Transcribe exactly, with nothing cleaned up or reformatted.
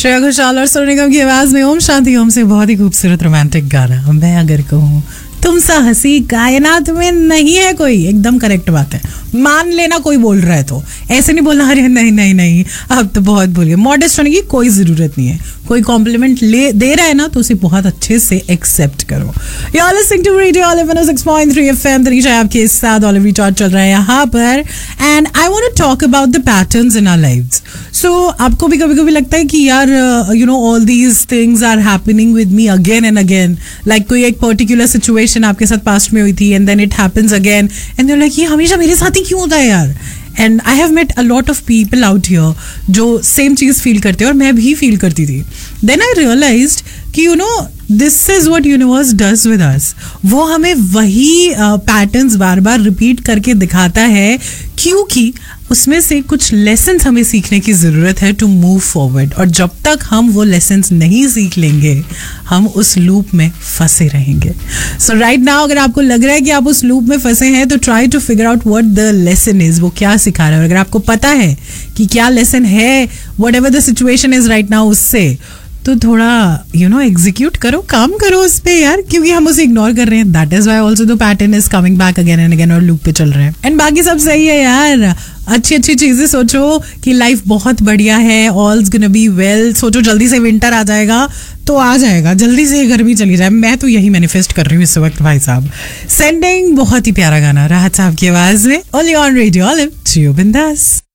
श्रेया घोषाल और सोनू निगम की आवाज में ओम शांति ओम से बहुत ही खूबसूरत रोमांटिक गाना। मैं अगर कहूँ तुम सा हंसी कायनात में नहीं है कोई, एकदम करेक्ट बात है। मान लेना कोई बोल रहा है तो ऐसे नहीं बोलना अरे नहीं नहीं नहीं अब तो बहुत भूल गए। मॉडेस्ट होने की कोई जरूरत नहीं है। कोई कॉम्प्लीमेंट ले दे रहा है ना तो उसे बहुत अच्छे से एक्सेप्ट करो। You are listening to radio olive one O six point three FM. Tanisha आपके साथ ऑलिव रिटॉर्ट चल रहा है यहाँ पर and I want to talk about the patterns in our lives. सो आपको भी कभी कभी लगता है कि यार you know all these things are happening with me again and again, like कोई एक पर्टिकुलर सिचुएशन आपके साथ पास्ट में हुई थी and then it happens again and you like ये हमेशा मेरे साथ ही क्यों होता है यार। And I have met a lot of people out here जो सेम चीज फील करते हैं और मैं भी फील करती थी। देन आई रियलाइज्ड कि you know this is what universe does with us. वो हमें वही पैटर्न्स बार बार रिपीट करके दिखाता है क्योंकि उसमें से कुछ लेसन्स हमें सीखने की जरूरत है टू मूव फॉरवर्ड। और जब तक हम वो लेसन्स नहीं सीख लेंगे हम उस लूप में फंसे रहेंगे। सो राइट नाउ अगर आपको लग रहा है कि आप उस लूप में फंसे हैं तो try to figure out what the lesson is, वो क्या सिखा रहा है। और अगर आपको पता है कि क्या लेसन है what ever the situation is right now उससे, तो थोड़ा यू नो एग्जीक्यूट करो, काम करो उस पे यार, क्योंकि हम उसे इग्नोर कर रहे हैं। That is why also the pattern is coming back again and again और लूप पे चल रहे हैं। एंड बाकी सब सही है यार, अच्छी अच्छी चीजें सोचो कि लाइफ बहुत बढ़िया है, ऑल्स गोना बी वेल। सोचो जल्दी से विंटर आ जाएगा तो आ जाएगा, जल्दी से गर्मी चली जाए। मैं तो यही मैनिफेस्ट कर रही हूँ इस वक्त भाई साहब। सेंडिंग बहुत ही प्यारा गाना राहत साहब की आवाज में ओनली ऑन रेडियो ऑलिव, जियो बिंदास।